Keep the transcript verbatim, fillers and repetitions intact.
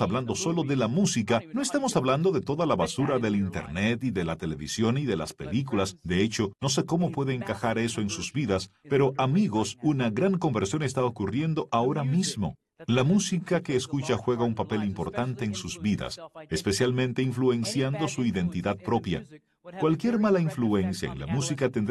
hablando solo de la música, no estamos hablando de toda la basura del Internet y de la televisión y de las películas. De hecho, no sé cómo puede encajar eso en sus vidas, pero amigos, una gran conversión está ocurriendo ahora mismo. La música que escucha juega un papel importante en sus vidas, especialmente influenciando su identidad propia. Cualquier mala influencia en la música tendrá